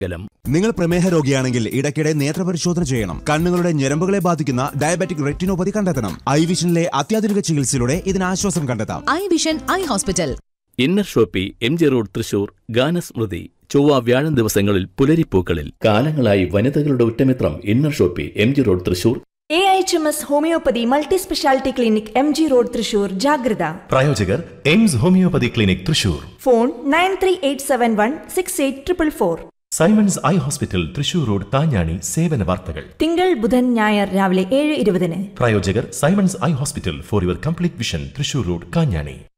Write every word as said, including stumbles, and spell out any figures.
നിങ്ങൾ പ്രമേഹ രോഗിയാണെങ്കിൽ ഇടയ്ക്കിടെ നേത്രപരിശോധന ചെയ്യണം. കണ്ണുകളുടെ ഞരമ്പുകളെ ബാധിക്കുന്ന ഡയബറ്റിക് റെറ്റിനോപ്പതി കണ്ടെത്തണം. ഐ വിഷനിലെ അത്യാധുനിക ചികിത്സയിലൂടെ ഇതിന് ആശ്വാസം കണ്ടെത്താം. I vision eye hospital, inner Shopee, M G road, Thrissur. ഗാനസ്മൃതി ചൊവ്വ വ്യാഴം ദിവസങ്ങളിൽ പുലരിപ്പൂക്കളിൽ. കാലങ്ങളായി വനിതകളുടെ ഉറ്റമിത്രം inner Shopee, M G road, Thrissur. A H M S homeopathy multi speciality clinic, M G road, Thrissur. ജാഗ്രത. പ്രായോജകർ AIIMS homeopathy clinic, Thrissur. Phone nine three eight seven one six eight triple four. Symons eye hospital, Thrissur road, താഞ്ഞാണി. സേവന വാർത്തകൾ തിങ്കൾ, ബുധൻ, ഞായർ രാവിലെ ഏഴ് ഇരുപതിന്. പ്രായോജകർ Symons eye hospital for your complete vision, Thrissur road, Kanjani.